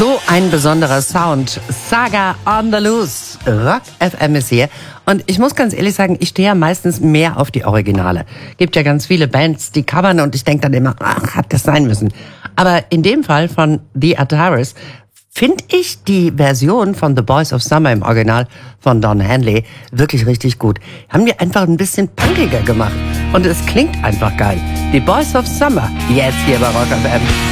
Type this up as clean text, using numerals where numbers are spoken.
So ein besonderer Sound. Saga on the Loose. Rock FM ist hier. Und ich muss ganz ehrlich sagen, ich stehe ja meistens mehr auf die Originale. Gibt ja ganz viele Bands, die covern und ich denke dann immer, ach, hat das sein müssen. Aber in dem Fall von The Ataris finde ich die Version von The Boys of Summer im Original von Don Henley wirklich richtig gut. Haben die einfach ein bisschen punkiger gemacht. Und es klingt einfach geil. The Boys of Summer, jetzt hier bei Rock FM.